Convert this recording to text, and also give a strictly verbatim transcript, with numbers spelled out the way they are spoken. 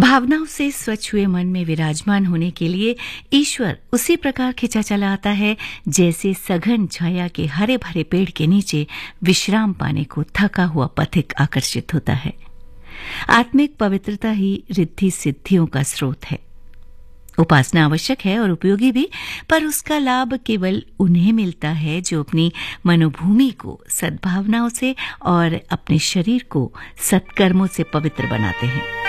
भावनाओं से स्वच्छ हुए मन में विराजमान होने के लिए ईश्वर उसी प्रकार खिंचा चला आता है जैसे सघन छाया के हरे भरे पेड़ के नीचे विश्राम पाने को थका हुआ पथिक आकर्षित होता है। आत्मिक पवित्रता ही रिद्धि सिद्धियों का स्रोत है। उपासना आवश्यक है और उपयोगी भी, पर उसका लाभ केवल उन्हें मिलता है जो अपनी मनोभूमि को सद्भावनाओं से और अपने शरीर को सत्कर्मों से पवित्र बनाते हैं।